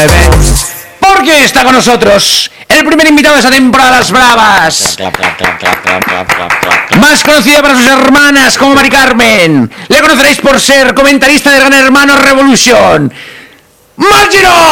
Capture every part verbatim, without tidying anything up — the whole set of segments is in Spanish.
nueve. Porque está con nosotros el primer invitado de esta temporada, Las Bravas. Más conocida para sus hermanas como Mari Carmen. Le conoceréis por ser comentarista de Gran Hermano Revolution. ¡Mar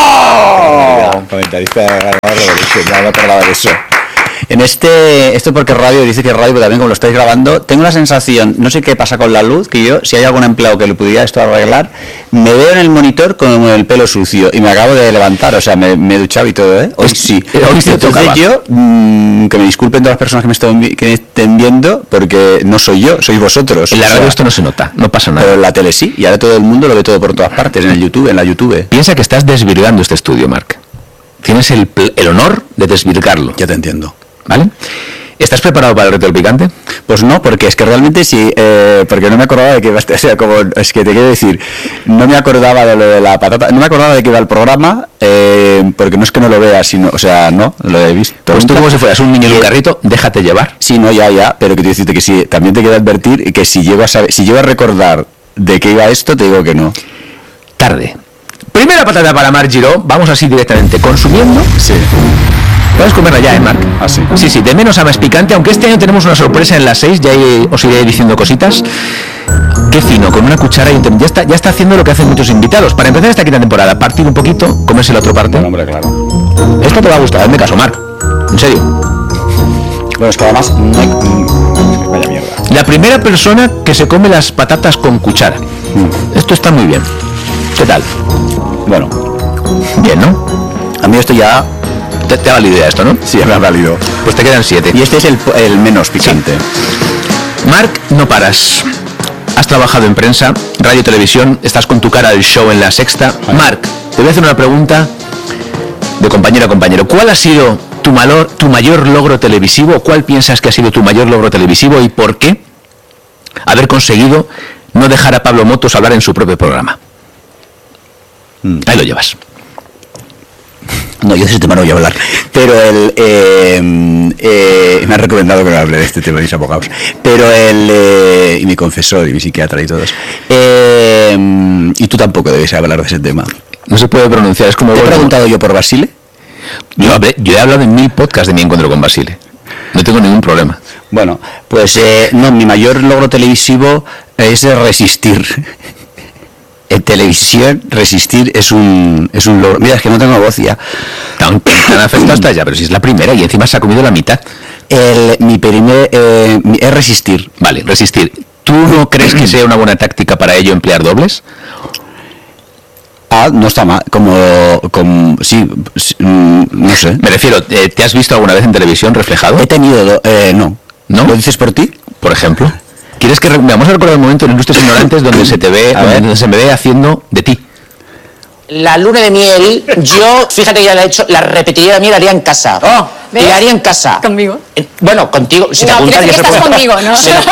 Giró! Comentarista de Gran Hermano Revolution, ya me acordaba de eso. En este, esto porque radio, dice que radio, pero también como lo estáis grabando, tengo la sensación, no sé qué pasa con la luz, que yo, si hay algún empleado que le pudiera esto arreglar, me veo en el monitor con el pelo sucio y me acabo de levantar, o sea, me, me he duchado y todo, ¿eh? Hoy sí. Hoy sí. Entonces yo, mmm, que me disculpen todas las personas que me estén, que me estén viendo, porque no soy yo, sois vosotros. En la radio esto no se nota, no pasa nada. Pero en la tele sí, y ahora todo el mundo lo ve todo por todas partes, en el YouTube, en la YouTube. Piensa que estás desvirgando este estudio, Marc. Tienes el, el honor de desvirgarlo. Ya te entiendo. ¿Vale? ¿Estás preparado para el reto del picante? Pues no, porque es que realmente sí, eh, porque no me acordaba de que, o sea, como, es que te quiero decir, no me acordaba de lo de la patata, no me acordaba de que iba el programa, eh, porque no es que no lo vea, sino, o sea, no, lo he visto. Pues tú como si fueras un niño en un carrito, déjate llevar. Sí, no, ya, ya, pero que te decirte que sí, también te quiero advertir que si llego a saber, si llego a recordar de qué iba esto, te digo que no. Tarde. Primera patata para Mar Giró, vamos así directamente, consumiendo. Sí. Puedes comerla ya, ¿eh, Marc? ¿Ah, sí? Sí, sí, de menos a más picante, aunque este año tenemos una sorpresa en las seis, ya os iré diciendo cositas. Qué fino, con una cuchara y ya está, ya está haciendo lo que hacen muchos invitados. Para empezar esta quinta temporada, partir un poquito, comerse la otra parte. Bueno, hombre, claro. Esto te va a gustar, hazme caso, Marc. En serio. Bueno, es que además no hay... Vaya mierda. La primera persona que se come las patatas con cuchara. Mm. Esto está muy bien. ¿Qué tal? Bueno. Bien, ¿no? A mí esto ya... Te, te ha valido ya esto, ¿no? Sí, me ha valido. Pues te quedan siete. Y este es el, el menos picante. Sí. Marc, no paras. Has trabajado en prensa, radio y televisión, estás con tu cara del show en La Sexta. Vale. Marc, te voy a hacer una pregunta de compañero a compañero. ¿Cuál ha sido tu, malor, tu mayor logro televisivo? ¿Cuál piensas que ha sido tu mayor logro televisivo y por qué haber conseguido no dejar a Pablo Motos hablar en su propio programa? Mm. Ahí lo llevas. No, yo de ese tema no voy a hablar, pero el eh, eh, me ha recomendado que no hable de este tema mis abogados, pero el eh, y mi confesor y mi psiquiatra y todos, eh, y tú tampoco debes hablar de ese tema. No se puede pronunciar, es como... ¿Te he preguntado yo por Basile? Yo, hablé, yo he hablado en mil podcasts de mi encuentro con Basile, no tengo ningún problema. Bueno, pues eh, no, mi mayor logro televisivo es resistir. En televisión, resistir es un es un logro. Mira, es que no tengo voz ya. Tan, tan afectado hasta ya, pero si es la primera y encima se ha comido la mitad. El, mi primer eh, es resistir. Vale, resistir. ¿Tú no crees que sea una buena táctica para ello emplear dobles? Ah, no está mal. Como, como sí, sí, no sé. Me refiero, eh, ¿te has visto alguna vez en televisión reflejado? He tenido, eh, no. ¿No? ¿Lo dices por ti? Por ejemplo. ¿Quieres que re- vamos a recordar el momento en Ilustres Ignorantes donde se te ve, a ver, donde se me ve haciendo de ti? La luna de miel, yo, fíjate que ya la he hecho, la repetiría de miel la haría en casa. Oh, ¿ves? La haría en casa. ¿Conmigo? Eh, bueno, contigo, si te No, apuntas quiero ya decir se que puede. estás conmigo, ¿no? Se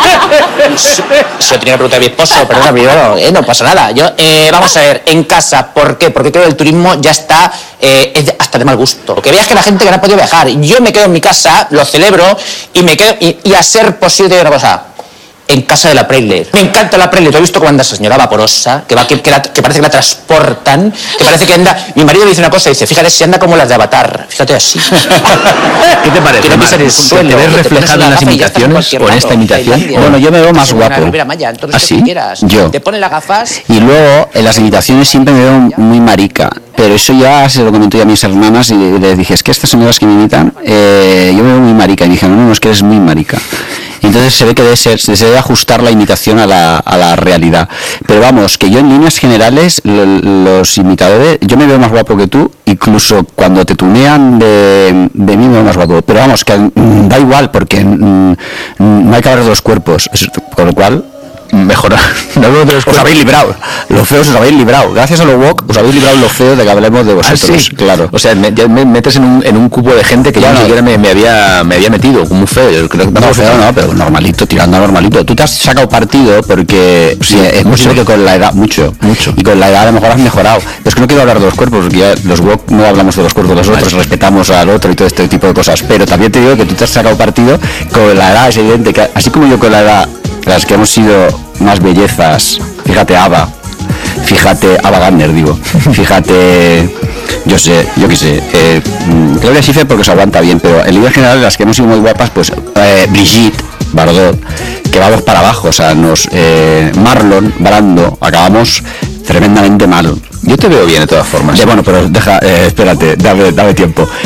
lo, se, se lo tenía que preguntar a mi esposo, perdona, pero no, eh, no pasa nada. Yo, eh, vamos a ver, en casa, ¿por qué? Porque creo que el turismo ya está, eh, es de, hasta de mal gusto. Que veas que la gente que no ha podido viajar, yo me quedo en mi casa, lo celebro, y me quedo, y, y a ser posible, te digo una cosa, en casa de la Preyle. Me encanta la Preyle. ¿Tú has visto cómo anda esa señora vaporosa? Que, va, que, que, la, que parece que la transportan. Que parece que anda... Mi marido me dice una cosa. Dice, fíjate si anda como las de Avatar. Fíjate así. ¿Qué te parece? Que no pisa en el suelo. ¿Te ves reflejado en las imitaciones o en esta imitación? Bueno, yo me veo más guapo. Maya, entonces, ¿Ah, sí? Yo. Te ponen las gafas. Y luego, en las imitaciones siempre me veo muy marica. Pero eso ya se lo comenté yo a mis hermanas y les dije, es que estas señoras que me imitan, eh, yo me veo muy marica. Y dije, no, no, es que eres muy marica. Entonces se ve que debe ser, se debe ajustar la imitación a la, a la realidad. Pero vamos, que yo en líneas generales, lo, los imitadores, yo me veo más guapo que tú, incluso cuando te tunean de, de mí me veo más guapo. Pero vamos, que mm, da igual, porque mm, no hay que hablar de los cuerpos, con lo cual... Mejorar. No hablo de los os habéis librado. Los feos os habéis librado. Gracias a los woke os habéis librado los feos de que hablemos de vosotros. Ah, sí. Claro. O sea, me, ya me metes en un, en un cubo de gente que ya no, no siquiera me, me había me había metido como un feo. Yo creo que no, feo no, pero normalito, tirando a normalito. Tú te has sacado partido porque sí, es mucho que con la edad, mucho, mucho. Y con la edad a lo mejor has mejorado. Pero es que no quiero hablar de los cuerpos, porque ya los woke no hablamos de los cuerpos de los otros, vale. Respetamos al otro y todo este tipo de cosas. Pero también te digo que tú te has sacado partido con la edad, es evidente que así como yo con la edad, las que hemos sido más bellezas, fíjate Ava, fíjate Ava Gardner, digo, fíjate yo sé, yo qué sé. Eh, Claudia Schiffer porque se aguanta bien, pero en líneas generales las que hemos sido muy guapas, pues eh, Brigitte Bardot, que vamos para abajo, o sea, nos eh, Marlon Brando, acabamos tremendamente mal. Yo te veo bien de todas formas. Ya, bueno, pero deja, eh, espérate, dame, dame tiempo.